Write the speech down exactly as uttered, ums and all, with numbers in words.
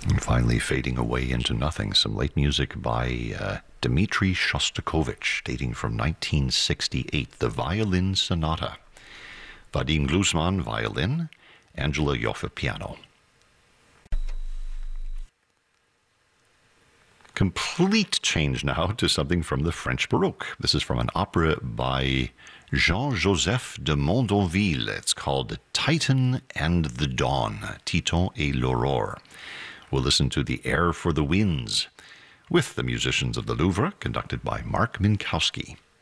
And finally, fading away into nothing, some late music by uh, Dmitri Shostakovich, dating from nineteen sixty-eight, the Violin Sonata. Vadim Glusman, violin, Angela Joffe, piano. Complete change now to something from the French Baroque. This is from an opera by Jean-Joseph de Mondonville. It's called Titan and the Dawn, Titan et l'Aurore. We'll listen to the Air for the Winds with the musicians of the Louvre, conducted by Mark Minkowski.